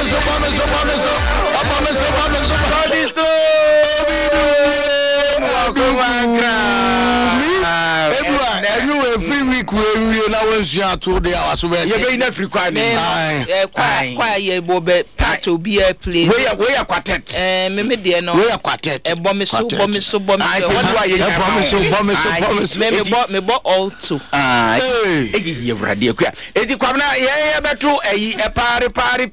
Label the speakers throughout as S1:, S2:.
S1: every week we now when 2 hours we be in free choir
S2: choir bobe part to be a play
S1: we are quartet
S2: me de no
S1: we are quartet
S2: e bomb so me alto
S1: you ready akua edi kwamna ye beto eyi e pare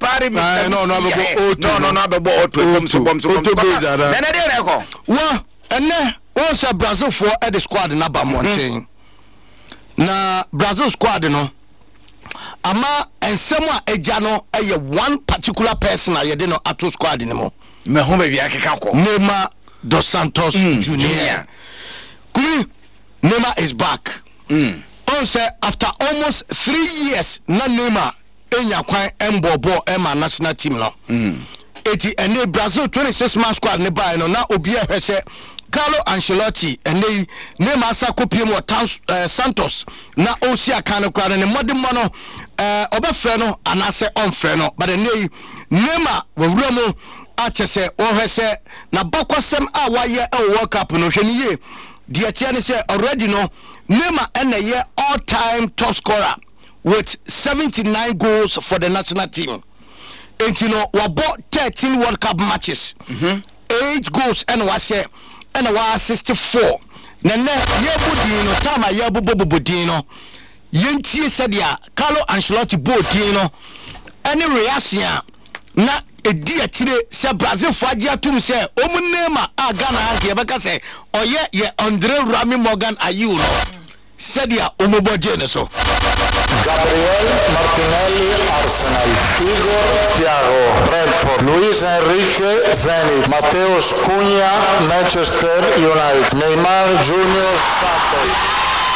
S1: no be bo auto bomb so na de reko wa ene won say Brazil for e the squad na ba monten na Brazil squad no ama ensem a eja no eye one particular person a yede no ato squad ni mo me ho be bia keka ko Neymar dos Santos Junior Neymar is back on say after almost 3 years na Neymar enya kwan embobo ema national team no eti ene Brazil 26 man squad ne buy no na obi a hwese Carlo Ancelotti ene Neymar sa kopiem o Santos na osi aka no kra ne modimo no obefre no anase onfre no but ene Neymar wawura mu a chese o hwese na bakosem a waye e World Cup no hweniye de tie ne say already no Neymar ene all-time top scorer with 79 goals for the national team. And you know, we bought 13 World Cup matches. 8 goals and was 64. Nene yebudino tama yebubudino. Yenti said ya Carlo Ancelotti bodino. Any reaction na edia tire se Brazil fagia tum se omunema agana anke beka se oye Andre Rami Morgan ayu no. Said ya umuboje ne so.
S3: Gabriel Martinelli, Arsenal. Igor Thiago, Brentford. Luis Enrique, Zenit. Mateus Cunha, Manchester United. Neymar Junior, Santos.